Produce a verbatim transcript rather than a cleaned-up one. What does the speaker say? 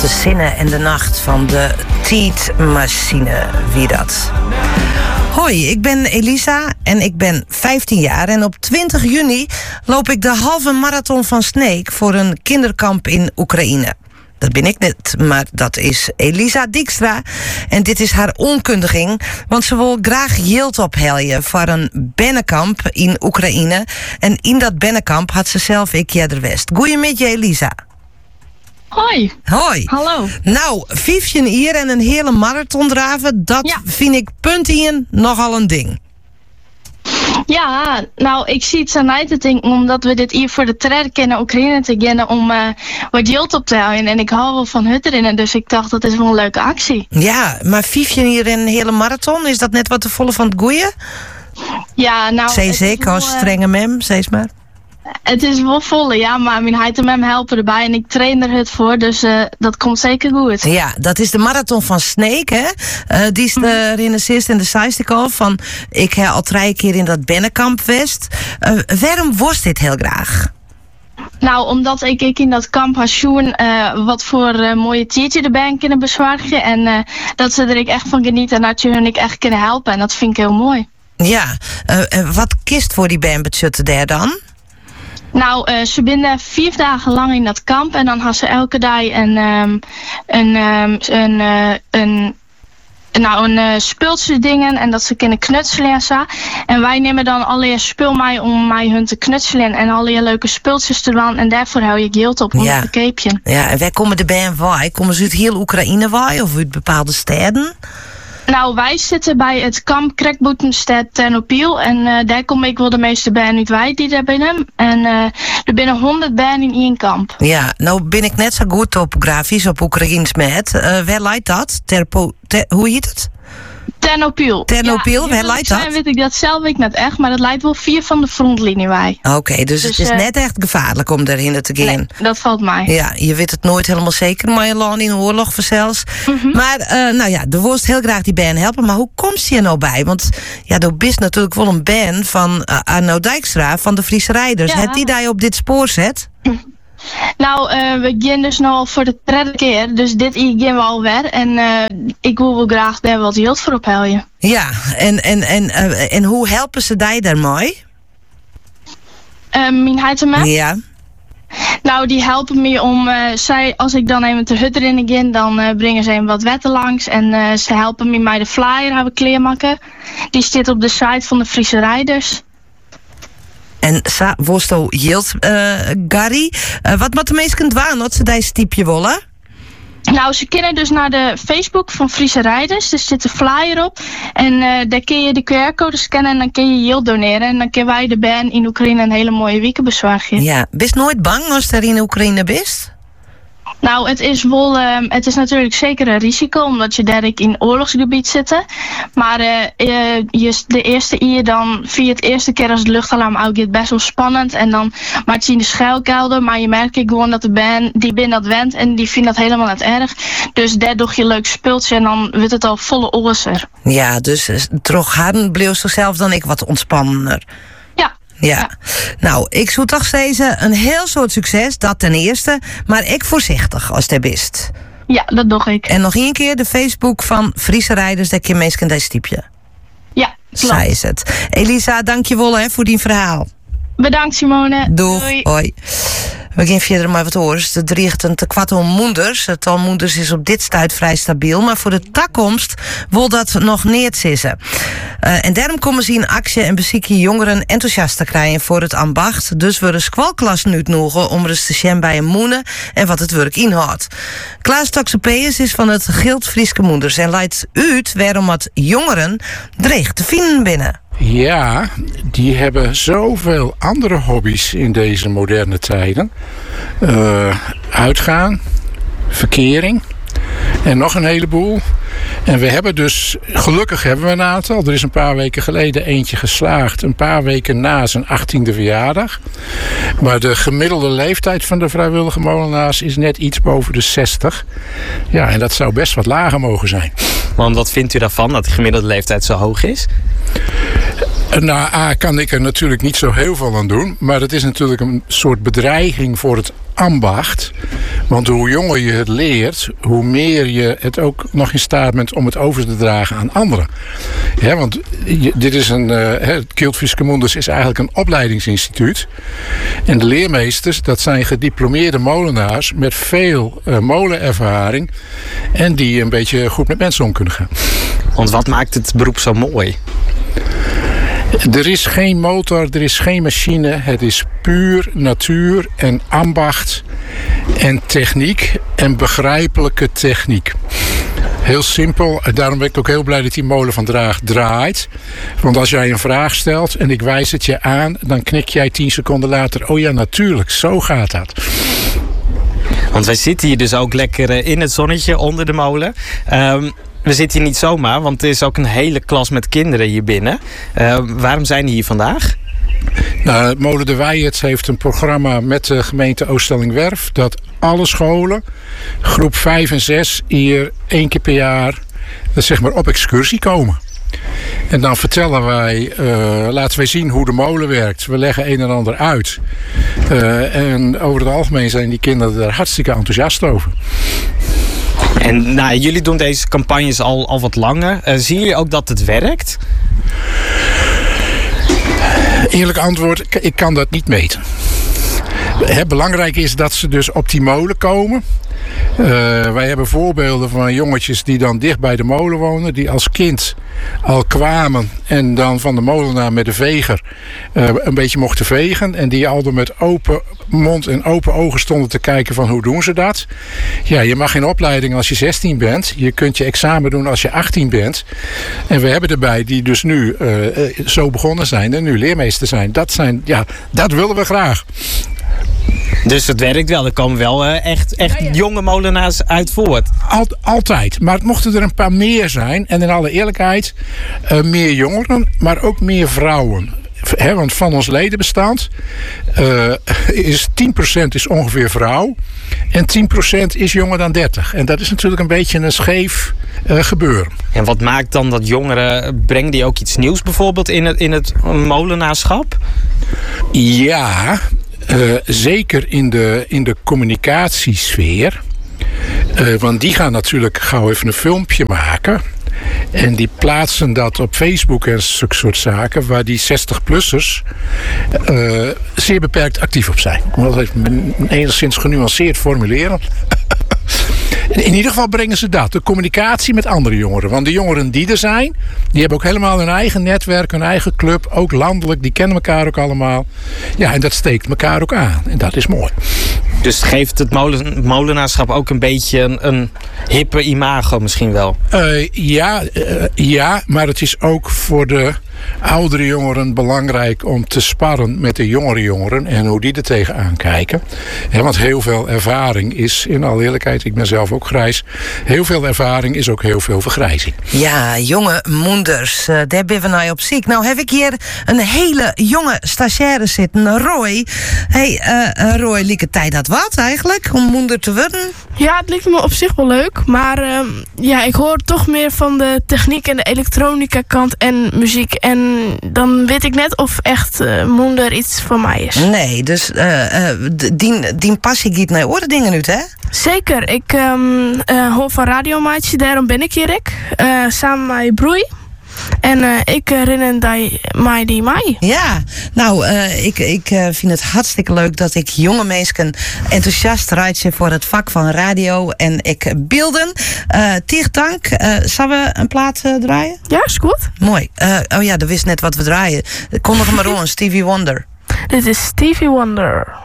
de zinnen en de nacht van de Tietmachine. Wie dat? Hoi, ik ben Elisa en ik ben vijftien jaar. En op twintig juni loop ik de halve marathon van Sneek voor een kinderkamp in Oekraïne. Dat ben ik net, maar dat is Elisa Dijkstra. En dit is haar onkundiging, want ze wil graag Jild opheljen voor een bennenkamp in Oekraïne. En in dat bennenkamp had ze zelf ik jeder west. Goeiemiddag, Elisa. Hoi. Hoi. Hallo. Nou, vijftien hier en een hele marathon draven, dat Ja. vind ik puntien nogal een ding. Ja, nou, ik zie het aan mij te denken omdat we dit hier voor de trek naar Oekraïne te gaan om uh, wat Jild op te houden. En ik hou wel van hutteren, dus ik dacht dat is wel een leuke actie. Ja, maar vijftien hier en een hele marathon, is dat net wat te volle van het goeie? Ja, nou... Zij het is zeker wel, als uh, strenge mem, zeg maar. Het is wel volle, ja, maar mijn heid en mem helpen erbij en ik train er het voor, dus uh, dat komt zeker goed. Ja, dat is de marathon van Sneek, hè? Uh, die is de Renaissist en de Seistikal van... Ik heb al drie keer in dat Bennenkamp West. Uh, waarom was dit heel graag? Nou, omdat ik, ik in dat kamp had zien uh, wat voor uh, mooie tiertje erbij kunnen bezorgen en uh, dat ze er ik echt van genieten en dat je hun ik echt kunnen helpen en dat vind ik heel mooi. Ja, uh, uh, wat kist voor die bandbudgetten daar dan? Nou, uh, ze binnen vier dagen lang in dat kamp en dan had ze elke dag een, um, een, um, een, uh, een, nou, een uh, speeltje dingen en dat ze kunnen knutselen en zo. En wij nemen dan allerlei spul mee om mij hun te knutselen en allerlei leuke speeltjes te doen en daarvoor hou je Jild op onder Ja. de keepje. Ja, en waar komen de band waai? Komen ze uit heel Oekraïne waai of uit bepaalde steden? Nou, wij zitten bij het kamp Krekboetenstad Ternopil en uh, daar kom ik wel de meeste band uit wij die daar binnen. En uh, er binnen honderd band in één kamp. Ja, nou ben ik net zo goed topografisch op Oekraïens met. Uh, waar leidt dat? Terpo, ter, hoe heet het? Ternopil. Ternopil, waar leidt dat? Ja, weet ik dat zelf ik net echt, maar dat leidt wel vier van de frontlinie wij. Oké, okay, dus, Dus, het is uh, net echt gevaarlijk om daarin te gaan. Nee, dat valt mij. Ja, je weet het nooit helemaal zeker, maar je land in een oorlog zelfs. Mm-hmm. Maar, uh, nou ja, de worst heel graag die band helpen. Maar hoe komt ze hier nou bij? Want ja, er is natuurlijk wel een band van uh, Arno Dijkstra van de Friese Rijders. Ja. Het die daar op dit spoor zet? Nou, uh, we gaan dus nu al voor de derde keer, dus dit hier gaan we alweer. En uh, ik wil wel graag daar wat Jild voor opheljen. Ja, en, en, en, uh, en hoe helpen ze die daarmee? Uh, mijn heid en mij? Ja. Nou, die helpen me om, uh, zij, als ik dan even te hutter in ga, dan uh, brengen ze even wat wetten langs. En uh, ze helpen me mij de flyer hebben kleermaken. Die zit op de site van de Friese Rijders. En sa wosto Jild, uh, Gary, uh, wat moet de meesten doen dat ze die stiepje willen? Nou, ze kunnen dus naar de Facebook van Friese Rijders. Er zit een flyer op. En uh, daar kun je de Q R-code scannen en dan kun je Jild doneren. En dan kunnen wij de band in Oekraïne een hele mooie week bezorgen. Ja, bist nooit bang als je er in Oekraïne bent? Nou, het is wel, uh, het is natuurlijk zeker een risico, omdat je daar in oorlogsgebied zit. Maar uh, uh, je, de eerste keer dan, via het eerste keer als het luchtalarm uitgaat, best wel spannend. En dan maakt je in de schuilkelder, maar je merkt gewoon dat de band, die binnen dat went en die vindt dat helemaal niet erg. Dus daar doe je een leuk speeltje en dan wordt het al volle oorser. Ja, dus toch harden bleef zichzelf dan ik wat ontspannender. Ja. ja, nou, ik zou toch steeds een heel soort succes, dat ten eerste, maar ik voorzichtig als het best. Ja, dat doe ik. En nog één keer de Facebook van Friese Rijders, dat je meestal deze stiepje. Ja, klopt. Zij is het. Elisa, dank je wel hè, voor die verhaal. Bedankt, Simone. Doeg, Doei. hoi. We gaan verder maar wat horen. Het dreigt een te kwart om moeders. Het al moeders is op dit stuit vrij stabiel. Maar voor de toekomst wil dat nog niet zissen. Uh, en daarom komen ze in actie en bezieken jongeren enthousiast te krijgen voor het ambacht. Dus we een squalklassen uitnodigen om eens te zien bij een moeder en wat het werk inhoudt. Klaas Toxopeus is van het Gild Frieske Moeders en leidt uit waarom wat jongeren dreigt te vinden binnen. Ja, die hebben zoveel andere hobby's in deze moderne tijden. Uh, uitgaan, verkering en nog een heleboel. En we hebben dus, gelukkig hebben we een aantal. Er is een paar weken geleden eentje geslaagd. Een paar weken na zijn achttiende verjaardag. Maar de gemiddelde leeftijd van de vrijwillige molenaars is net iets boven de zestig. Ja, en dat zou best wat lager mogen zijn. Want wat vindt u daarvan, dat de gemiddelde leeftijd zo hoog is? Nou, A, kan ik er natuurlijk niet zo heel veel aan doen. Maar het is natuurlijk een soort bedreiging voor het ambacht. Want hoe jonger je het leert, hoe meer je het ook nog in staat bent om het over te dragen aan anderen. Ja, want je, dit is een, uh, het Kiltvische Mundus is eigenlijk een opleidingsinstituut. En de leermeesters, dat zijn gediplomeerde molenaars met veel uh, molenervaring. En die een beetje goed met mensen om kunnen gaan. Want wat maakt het beroep zo mooi? Er is geen motor, er is geen machine. Het is puur natuur en ambacht en techniek en begrijpelijke techniek. Heel simpel. Daarom ben ik ook heel blij dat die molen van Draag draait. Want als jij een vraag stelt en ik wijs het je aan, dan knik jij tien seconden later. Oh ja, natuurlijk, zo gaat dat. Want wij zitten hier dus ook lekker in het zonnetje onder de molen. Um, we zitten hier niet zomaar, want er is ook een hele klas met kinderen hier binnen. Uh, waarom zijn die hier vandaag? Nou, Molen de Wijert heeft een programma met de gemeente Oostellingwerf. Dat alle scholen, groep vijf en zes, hier één keer per jaar zeg maar, op excursie komen. En dan vertellen wij, uh, laten wij zien hoe de molen werkt. We leggen een en ander uit. Uh, en over het algemeen zijn die kinderen er hartstikke enthousiast over. En nou, jullie doen deze campagnes al, al wat langer. Uh, zien jullie ook dat het werkt? Eerlijk antwoord, ik kan dat niet meten. Het belangrijk is dat ze dus op die molen komen. Uh, wij hebben voorbeelden van jongetjes die dan dicht bij de molen wonen. Die als kind al kwamen en dan van de molenaar met de veger uh, een beetje mochten vegen. En die al door met open mond en open ogen stonden te kijken van hoe doen ze dat. Ja, je mag geen opleiding als je zestien bent. Je kunt je examen doen als je achttien bent. En we hebben erbij die dus nu uh, zo begonnen zijn en nu leermeester zijn. Dat zijn, ja, dat willen we graag. Dus het werkt wel. Er komen wel uh, echt, echt ja, ja. jonge molenaars uit voort. Al, altijd. Maar het mochten er een paar meer zijn. En in alle eerlijkheid, uh, meer jongeren, maar ook meer vrouwen. He, want van ons ledenbestand uh, is tien procent is ongeveer vrouw. En tien procent is jonger dan dertig. En dat is natuurlijk een beetje een scheef uh, gebeuren. En wat maakt dan dat jongeren, brengen die ook iets nieuws bijvoorbeeld in het, in het molenaarschap? Ja, uh, zeker in de, in de communicatiesfeer. Uh, want die gaan natuurlijk gauw even een filmpje maken. En die plaatsen dat op Facebook en zulke soort zaken, waar die zestig-plussers uh, zeer beperkt actief op zijn. Ik moet dat even enigszins genuanceerd formuleren. In ieder geval brengen ze dat, de communicatie met andere jongeren. Want de jongeren die er zijn, die hebben ook helemaal hun eigen netwerk, hun eigen club, ook landelijk, die kennen elkaar ook allemaal. Ja, en dat steekt elkaar ook aan. En dat is mooi. Dus geeft het molen, molenaarschap ook een beetje een, een hippe imago misschien wel? Uh, ja, uh, ja, maar het is ook voor de oudere jongeren belangrijk om te sparren met de jongere jongeren en hoe die er tegenaan kijken. Ja, want heel veel ervaring is, in alle eerlijkheid, ik ben zelf ook grijs, heel veel ervaring is ook heel veel vergrijzing. Ja, jonge moeders, uh, daar ben we nou op ziek. Nou heb ik hier een hele jonge stagiaire zitten, Roy. Hey, uh, uh, Roy, lieke tijd dat wat eigenlijk, om moeder te worden? Ja, het lijkt me op zich wel leuk, maar uh, ja, ik hoor toch meer van de techniek en de elektronica kant en muziek. En dan weet ik net of echt uh, moeder iets voor mij is. Nee, dus uh, uh, die, die passie giet naar orde dingen nu, hè? Zeker, ik um, uh, hoor van Radiomaatje, daarom ben ik hier ik. Uh, samen met Broei. En uh, ik herinner mij die mij. Ja, nou, uh, ik, ik uh, vind het hartstikke leuk dat ik jonge mensen enthousiast raadje voor het vak van radio en ik beelden. Uh, Tig dank. Uh, zullen we een plaat uh, draaien? Ja, is goed. Mooi. Uh, oh ja, dat wist net wat we draaien. Kondig maar aan, Stevie Wonder. Dit is Stevie Wonder.